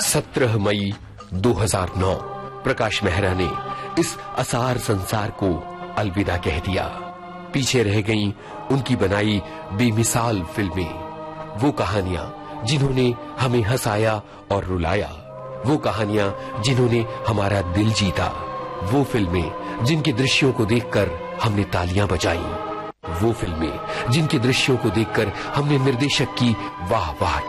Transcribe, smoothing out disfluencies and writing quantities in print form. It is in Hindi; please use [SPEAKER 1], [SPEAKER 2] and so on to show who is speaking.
[SPEAKER 1] 17 मई 2009 प्रकाश मेहरा ने इस असार संसार को अलविदा कह दिया। पीछे रह गईं उनकी बनाई बेमिसाल फिल्में, वो कहानियां जिन्होंने हमें हंसाया और रुलाया, वो कहानियां जिन्होंने हमारा दिल जीता, वो फिल्में जिनके दृश्यों को देखकर हमने तालियां बजाई, वो फिल्में जिनके दृश्यों को देखकर हमने निर्देशक की वाह वाह